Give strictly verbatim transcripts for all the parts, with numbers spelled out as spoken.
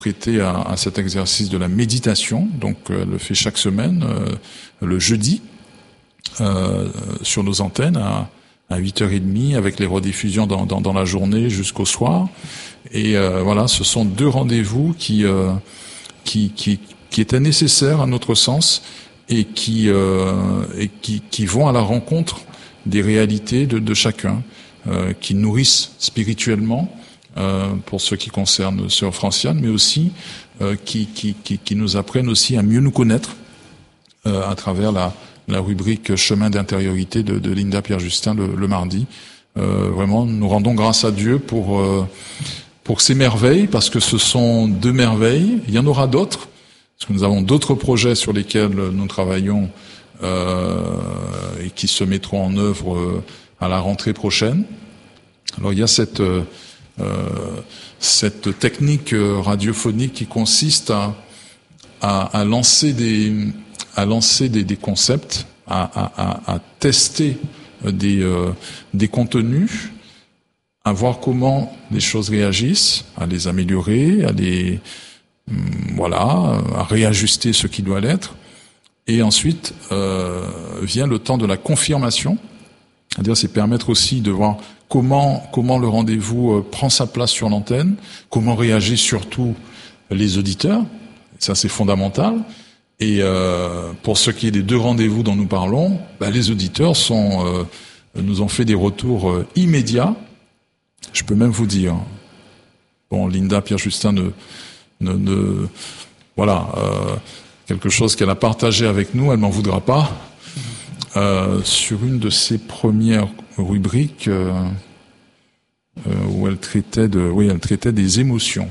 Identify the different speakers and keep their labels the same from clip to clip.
Speaker 1: prêter à, à cet exercice de la méditation. Donc, elle le fait chaque semaine, euh, le jeudi, euh, sur nos antennes, à, à huit heures trente, avec les rediffusions dans, dans, dans la journée jusqu'au soir. Et euh, voilà, ce sont deux rendez-vous qui, euh, qui, qui, qui étaient nécessaires à notre sens et qui, euh, et qui, qui vont à la rencontre des réalités de, de chacun, euh, qui nourrissent spirituellement, Euh, pour ce qui concerne Sœur Franciane, mais aussi euh, qui, qui, qui, qui nous apprennent aussi à mieux nous connaître euh, à travers la, la rubrique Chemin d'intériorité de, de Linda Pierre-Justin le, le mardi. Euh, vraiment, nous rendons grâce à Dieu pour euh, pour ces merveilles, parce que ce sont deux merveilles. Il y en aura d'autres, parce que nous avons d'autres projets sur lesquels nous travaillons euh, et qui se mettront en œuvre euh, à la rentrée prochaine. Alors il y a cette euh, Euh, cette technique radiophonique qui consiste à, à, à lancer des, à lancer des, des concepts, à, à, à tester des, euh, des contenus, à voir comment les choses réagissent, à les améliorer, à les, voilà, à réajuster ce qui doit l'être. Et ensuite euh, vient le temps de la confirmation, c'est-à-dire c'est permettre aussi de voir comment comment le rendez-vous euh, prend sa place sur l'antenne, comment réagissent surtout les auditeurs, ça c'est fondamental. Et euh, pour ce qui est des deux rendez-vous dont nous parlons, bah, les auditeurs sont euh, nous ont fait des retours euh, immédiats. Je peux même vous dire, bon, Linda Pierre-Justin ne, ne, ne voilà, euh, quelque chose qu'elle a partagé avec nous, elle m'en voudra pas. Euh, sur une de ses premières rubriques euh, euh, où elle traitait de, oui, elle traitait des émotions,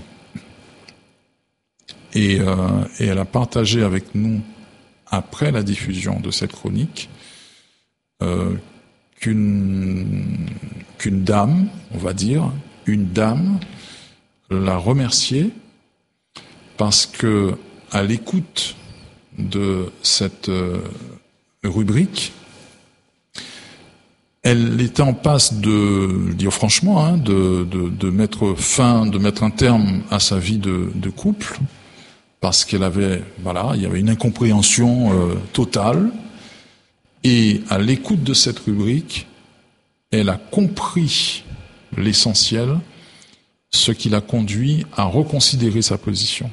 Speaker 1: et, euh, et elle a partagé avec nous après la diffusion de cette chronique euh, qu'une qu'une dame, on va dire, une dame l'a remerciée parce que à l'écoute de cette euh, rubrique, elle était en passe de, je veux dire franchement, hein, de, de, de mettre fin, de mettre un terme à sa vie de, de couple, parce qu'elle avait, voilà, il y avait une incompréhension euh, totale. Et à l'écoute de cette rubrique, elle a compris l'essentiel, ce qui l'a conduit à reconsidérer sa position.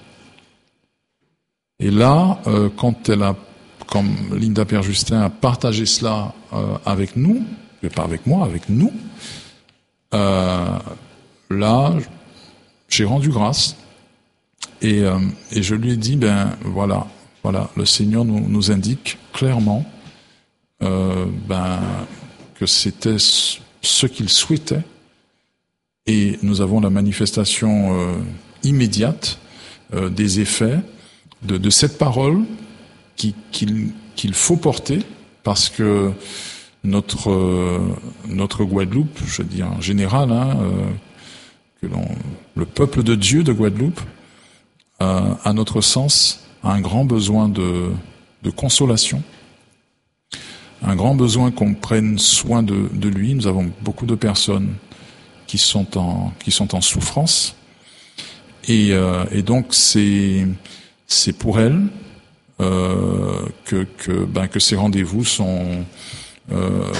Speaker 1: Et là, euh, quand elle a comme Linda Pierre-Justin a partagé cela euh, avec nous, mais pas avec moi, avec nous, euh, là, j'ai rendu grâce et, euh, et je lui ai dit, ben voilà, voilà, le Seigneur nous, nous indique clairement euh, ben que c'était ce qu'il souhaitait, et nous avons la manifestation euh, immédiate euh, des effets de, de cette parole qu'il qu'il faut porter, parce que notre euh, notre Guadeloupe, je dis en général, hein, euh, que l'on, le peuple de Dieu de Guadeloupe, euh, à notre sens, a un grand besoin de de consolation, un grand besoin qu'on prenne soin de de lui. Nous avons beaucoup de personnes qui sont en qui sont en souffrance, et euh, et donc c'est c'est pour elles Euh, que que ben que ces rendez-vous sont euh,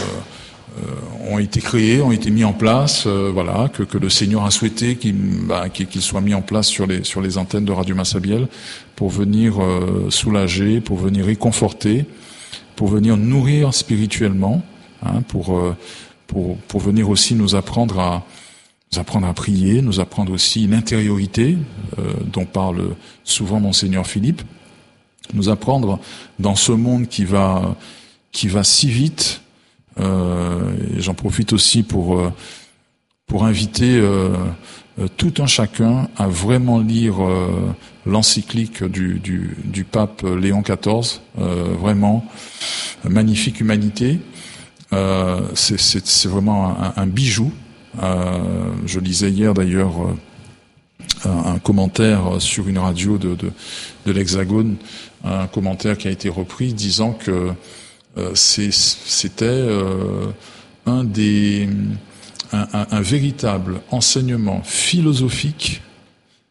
Speaker 1: euh, ont été créés, ont été mis en place, euh, voilà, que que le Seigneur a souhaité qu'ils ben, qu'ils soient mis en place sur les sur les antennes de Radio Massabielle pour venir euh, soulager, pour venir réconforter, pour venir nourrir spirituellement, hein, pour euh, pour pour venir aussi nous apprendre à nous apprendre à prier, nous apprendre aussi l'intériorité euh, dont parle souvent Monseigneur Philippe. Nous apprendre dans ce monde qui va qui va si vite. Euh, et j'en profite aussi pour euh, pour inviter euh, euh, tout un chacun à vraiment lire euh, l'encyclique du, du du pape Léon quatorze. Euh, vraiment magnifique humanité. Euh, c'est c'est c'est vraiment un, un bijou. Euh, je lisais hier d'ailleurs euh, un, un commentaire sur une radio de de, de l'Hexagone. Un commentaire qui a été repris disant que euh, c'est, c'était euh, un des un, un, un véritable enseignement philosophique